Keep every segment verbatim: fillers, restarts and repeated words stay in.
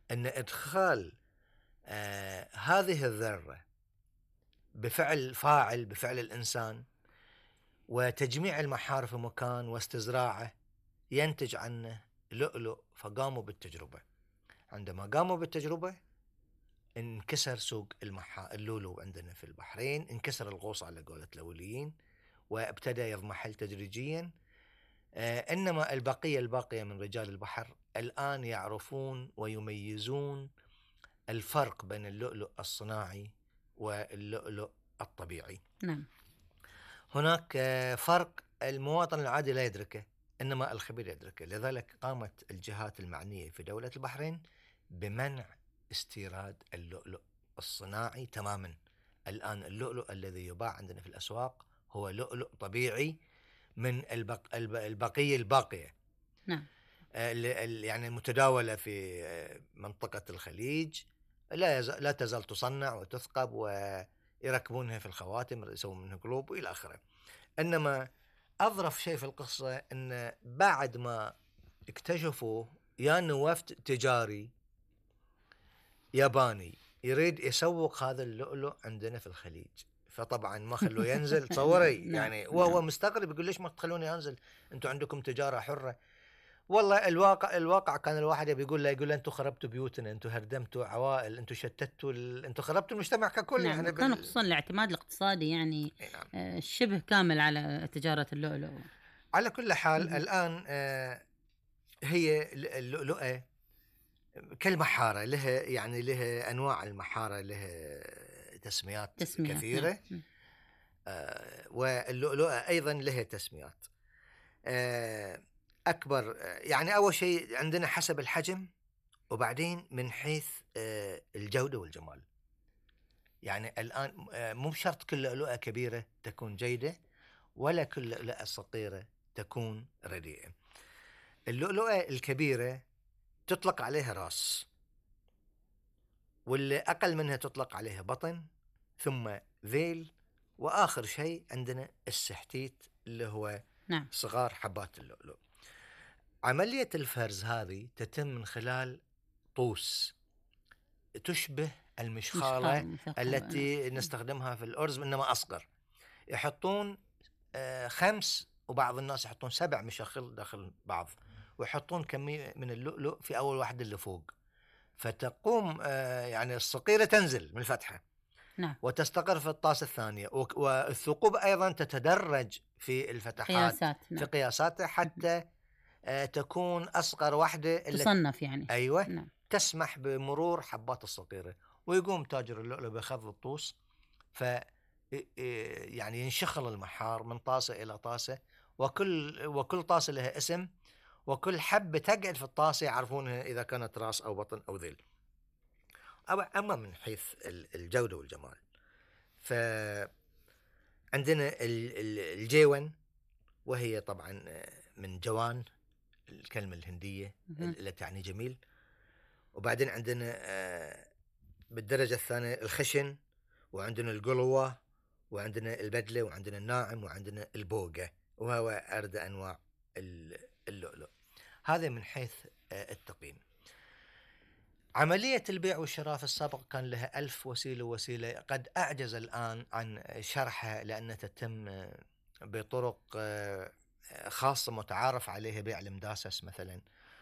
أن إدخال آه هذه الذرة بفعل فاعل بفعل الإنسان وتجميع المحار في مكان واستزراعه ينتج عنه لؤلؤ. فقاموا بالتجربة. عندما قاموا بالتجربة انكسر سوق المحار اللؤلؤ عندنا في البحرين، انكسر الغوص على قولة الأوليين، وابتدى يضمحل تدريجيا. آه إنما البقية الباقية من رجال البحر الآن يعرفون ويميزون الفرق بين اللؤلؤ الصناعي واللؤلؤ الطبيعي. نعم. هناك فرق المواطن العادي لا يدركه، إنما الخبير يدركه. لذلك قامت الجهات المعنية في دولة البحرين بمنع استيراد اللؤلؤ الصناعي تماما. الآن اللؤلؤ الذي يباع عندنا في الأسواق هو لؤلؤ طبيعي من البق... البقية الباقية. نعم. يعني المتداولة في منطقة الخليج لا, يز... لا تزال تصنع وتثقب ويركبونها في الخواتم، يسوون منها قلوب وإلى آخره. إنما أظرف شيء في القصة أن بعد ما اكتشفوا يا وفد تجاري ياباني يريد يسوق هذا اللؤلؤ عندنا في الخليج، فطبعا ما خلوه ينزل. تصوري يعني وهو مستغرب يقول ليش ما تخلوني أنزل، أنتم عندكم تجارة حرة. والله الواقع الواقع كان الواحد بيقول له يقول له أنتم خربتوا بيوتنا، أنتم هردمتوا عوائل، أنتم شتتوا ال... أنتم خربتوا المجتمع ككل. نعم. يعني كان بال... خصوصا الاعتماد الاقتصادي يعني نعم. آه شبه كامل على تجارة اللؤلؤ. على كل حال م- الآن آه هي اللؤلؤة كالمحارة لها يعني لها أنواع المحارة لها تسميات, تسميات كثيرة. نعم. آه واللؤلؤة أيضا لها تسميات. آه أكبر يعني أول شيء عندنا حسب الحجم، وبعدين من حيث آه الجودة والجمال. يعني الآن آه مو بشرط كل لؤلؤة كبيرة تكون جيدة، ولا كل لؤلؤة صغيرة تكون رديئة. اللؤلؤة الكبيرة تطلق عليها راس، واللي أقل منها تطلق عليها بطن، ثم ذيل، وآخر شيء عندنا السحتيت اللي هو نعم. صغار حبات اللؤلؤ. عملية الفرز هذه تتم من خلال طوس تشبه المشخالة التي نستخدمها في الأرز إنما أصغر. يحطون آه خمس وبعض الناس يحطون سبع مشاخل داخل بعض، ويحطون كمية من اللؤلؤ في أول واحد اللي فوق، فتقوم آه يعني الصقيرة تنزل من الفتحة. نعم. وتستقر في الطاسة الثانية، والثقوب أيضا تتدرج في الفتحات قياسات. نعم. في قياساتها حتى آه تكون أصغر واحدة تصنف يعني. أيوة. نعم. تسمح بمرور حبات الصقيرة. ويقوم تاجر اللؤلؤ بخذ الطوس، ف يعني ينشخل المحار من طاسة إلى طاسة، وكل وكل طاسة لها اسم، وكل حبة تقعد في الطاسة يعرفونها إذا كانت راس أو بطن أو ذيل. أما من حيث الجودة والجمال، فعندنا الجيون، وهي طبعا من جوان، الكلمة الهندية التي تعني جميل. وبعدين عندنا بالدرجة الثانية الخشن، وعندنا القلوة، وعندنا البدلة، وعندنا الناعم، وعندنا البوقة، وهو أرد أنواع اللؤلؤ. هذا من حيث التقييم. عملية البيع والشراء في السابق كان لها ألف وسيلة وسيلة، قد أعجز الآن عن شرحها لأنها تتم بطرق خاصة متعارف عليها، بيع المداسس مثلا.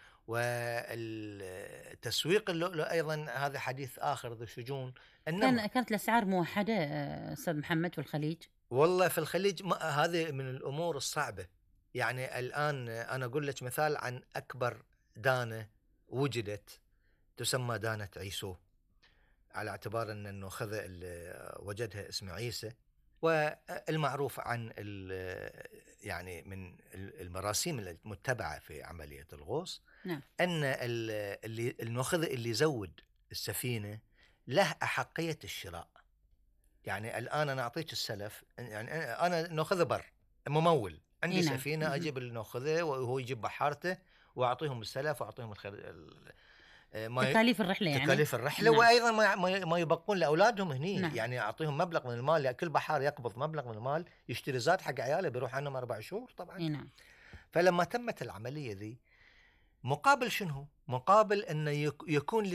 والتسويق اللؤلؤ أيضا هذا حديث آخر ذو شجون. كان كانت الأسعار موحدة أستاذ محمد في الخليج؟ والله في الخليج هذه من الأمور الصعبة. يعني الآن أنا أقول لك مثال عن أكبر دانة وجدت، تسمى دانة عيسو، على اعتبار أن النخذة اللي وجدها اسمه عيسى. والمعروف عن يعني من المراسيم المتبعة في عملية الغوص، نعم. أن اللي النخذة اللي يزود السفينة له أحقية الشراء. يعني الآن أنا أعطيك السلف، يعني أنا نخذة بر ممول عندي نعم. سفينة، م- أجيب النخذة وهو يجيب بحارته وأعطيهم السلف وأعطيهم الخير ما تكاليف الرحلة يعني. تكاليف الرحلة. نعم. وأيضا ما ما يبقون لأولادهم هني. نعم. يعني أعطيهم مبلغ من المال، يعني كل بحار يقبض مبلغ من المال يشتري زاد حق عياله بيروح عنهم أربع شهور طبعا. نعم. فلما تمت العملية ذي، مقابل شنو؟ مقابل أنه يكون